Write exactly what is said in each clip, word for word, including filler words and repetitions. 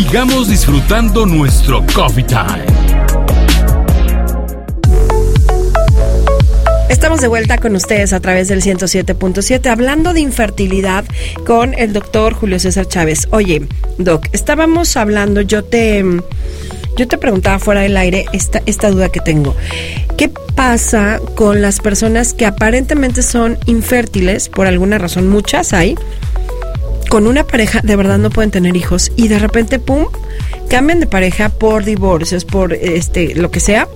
Sigamos disfrutando nuestro Coffee Time. Estamos de vuelta con ustedes a través del ciento siete punto siete hablando de infertilidad con el doctor Julio César Chávez. Oye, Doc, estábamos hablando, yo te, yo te preguntaba fuera del aire esta, esta duda que tengo. ¿Qué pasa con las personas que aparentemente son infértiles, por alguna razón, muchas hay, con una pareja de verdad no pueden tener hijos y de repente, pum, cambian de pareja por divorcios, por este lo que sea,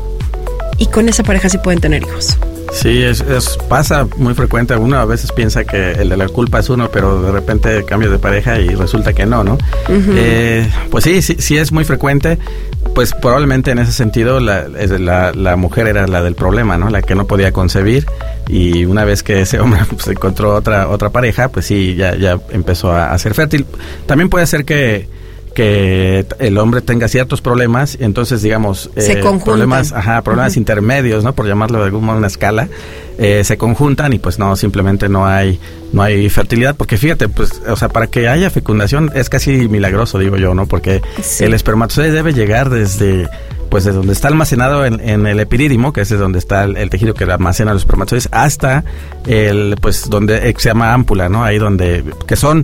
y con esa pareja sí pueden tener hijos? Sí, es, es pasa muy frecuente. Uno a veces piensa que el de la culpa es uno, pero de repente cambia de pareja y resulta que no, ¿no? Uh-huh. Eh, pues sí, sí, sí es muy frecuente. Pues probablemente en ese sentido la, la, la mujer era la del problema, ¿no? La que no podía concebir, y una vez que ese hombre pues, encontró otra otra pareja, pues sí, ya, ya empezó a, a ser fértil. También puede ser que que el hombre tenga ciertos problemas, entonces digamos se eh, problemas, ajá, problemas uh-huh. intermedios, ¿no? Por llamarlo de algún modo una escala, eh, se conjuntan y pues no, simplemente no hay no hay fertilidad, porque fíjate, pues, o sea, para que haya fecundación es casi milagroso, digo yo, ¿no? Porque sí. el espermatozoide debe llegar desde pues de donde está almacenado en, en el epidídimo, que es de donde está el, el tejido que almacena los espermatozoides, hasta el pues donde eh, se llama ámpula, ¿no? Ahí donde que son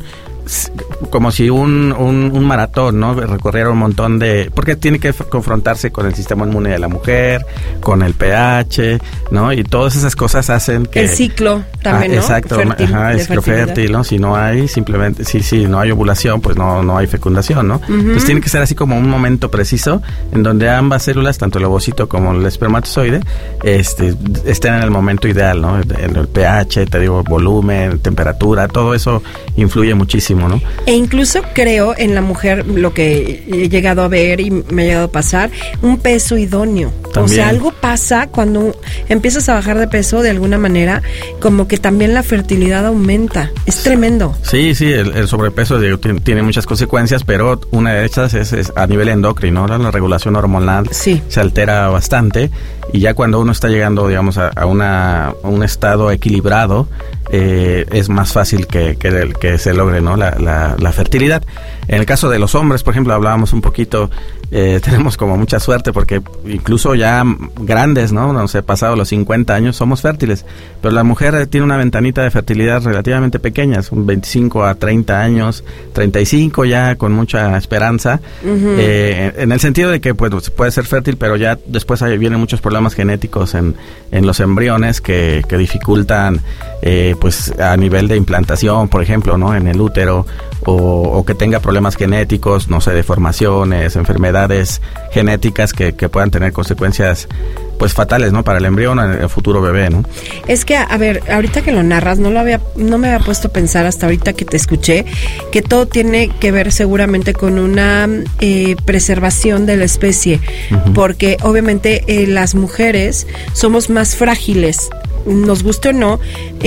como si un, un, un maratón, ¿no? Recorriera un montón de... Porque tiene que confrontarse con el sistema inmune de la mujer, con el pH, ¿no? Y todas esas cosas hacen que... El ciclo también, ah, ¿no? Exacto, Fértil, ajá, es ciclo fértil, ¿no? Si no hay, simplemente... Si, si no hay ovulación, pues no, no hay fecundación, ¿no? Uh-huh. Entonces tiene que ser así como un momento preciso en donde ambas células, tanto el ovocito como el espermatozoide, este, estén en el momento ideal, ¿no? En el pH, te digo, volumen, temperatura, todo eso influye muchísimo, ¿no? E incluso creo en la mujer, lo que he llegado a ver y me ha llegado a pasar, un peso idóneo. También. O sea, algo pasa cuando empiezas a bajar de peso de alguna manera, como que también la fertilidad aumenta. Es tremendo. Sí, sí, el, el sobrepeso digo, tiene, tiene muchas consecuencias, pero una de estas es, es a nivel endocrino, ¿no? La regulación hormonal sí. se altera bastante, y ya cuando uno está llegando, digamos, a, a, una, a un estado equilibrado, eh, es más fácil que, que, que se logre, ¿no? La, la, la fertilidad. En el caso de los hombres, por ejemplo, hablábamos un poquito, eh, tenemos como mucha suerte porque incluso ya grandes, ¿no? No sé, pasado los cincuenta años somos fértiles, pero la mujer tiene una ventanita de fertilidad relativamente pequeña, son veinticinco a treinta años, treinta y cinco ya con mucha esperanza, uh-huh. eh, en el sentido de que pues, puede ser fértil, pero ya después hay, vienen muchos problemas genéticos en, en los embriones que, que dificultan eh, pues a nivel de implantación, por ejemplo, ¿no? En el útero, o, o que tenga problemas genéticos, no sé, deformaciones, enfermedades genéticas que, que puedan tener consecuencias pues fatales, ¿no? Para el embrión, el futuro bebé, ¿no? Es que, a ver, ahorita que lo narras, no lo había, no me había puesto a pensar hasta ahorita que te escuché, que todo tiene que ver seguramente con una eh, preservación de la especie, uh-huh. porque obviamente eh, las mujeres somos más frágiles, nos guste o no,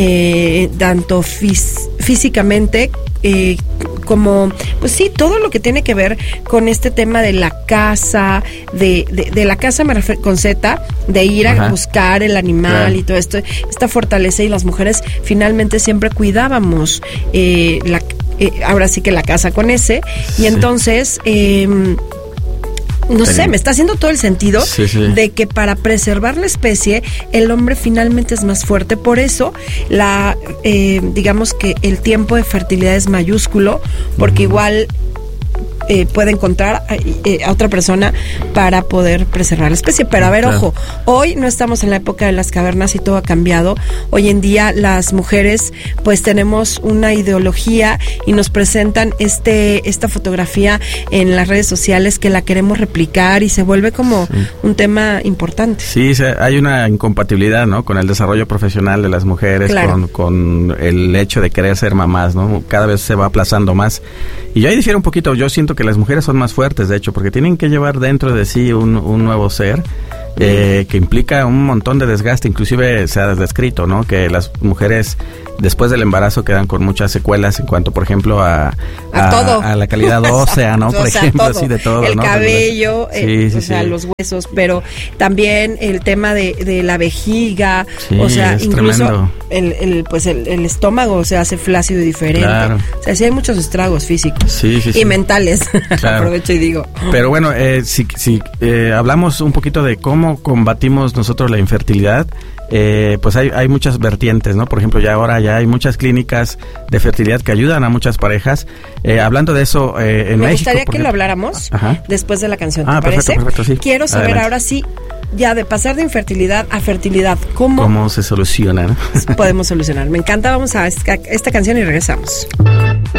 eh, tanto fis- físicamente eh, como, pues sí, todo lo que tiene que ver con este tema de la caza, de, de, de la caza me refiero con Z, de ir Ajá. a buscar el animal claro. y todo esto, esta fortaleza, y las mujeres finalmente siempre cuidábamos eh, la, eh, ahora sí que la caza con ese, y sí. entonces... Eh, No sé, me está haciendo todo el sentido sí, sí. de que para preservar la especie el hombre finalmente es más fuerte. Por eso, la eh, digamos que el tiempo de fertilidad es mayúsculo, porque uh-huh. igual eh, puede encontrar a, eh, a otra persona para poder preservar la especie. Pero a ver, claro. ojo, hoy no estamos en la época de las cavernas y todo ha cambiado. Hoy en día las mujeres pues tenemos una ideología y nos presentan este esta fotografía en las redes sociales que la queremos replicar y se vuelve como sí. un tema importante. Sí, se, hay una incompatibilidad, ¿no? Con el desarrollo profesional de las mujeres, claro. con, con el hecho de querer ser mamás, ¿no? Cada vez se va aplazando más. Y yo ahí difiero un poquito, yo siento que las mujeres son más fuertes, de hecho, porque tienen que llevar dentro de sí un, un nuevo ser eh, que implica un montón de desgaste, inclusive se ha descrito, ¿no? Que las mujeres después del embarazo quedan con muchas secuelas en cuanto, por ejemplo, a, a, a, todo. a la calidad ósea, ¿no? Por o sea, ejemplo, todo. así de todo, el ¿no? cabello, Sí, el, sí, o sea, sí. los huesos, pero también el tema de, de la vejiga, sí, o sea, es incluso el, el, pues el, el estómago se hace flácido y diferente. Claro. O sea, sí hay muchos estragos físicos sí, sí, y sí. mentales. Claro. Aprovecho y digo. Pero bueno, eh, si, si eh, hablamos un poquito de cómo combatimos nosotros la infertilidad, eh, pues hay, hay muchas vertientes, ¿no? Por ejemplo, ya ahora ya hay muchas clínicas de fertilidad que ayudan a muchas parejas. Eh, hablando de eso, eh, en Me México... gustaría que ejemplo, lo hablamos Ajá. después de la canción, ¿te ah, parece? Perfecto, perfecto, sí. Quiero saber Adelante. ahora sí, ya de pasar de infertilidad a fertilidad, ¿cómo, ¿Cómo se soluciona, ¿no? podemos solucionar? Me encanta, vamos a esta, esta canción y regresamos.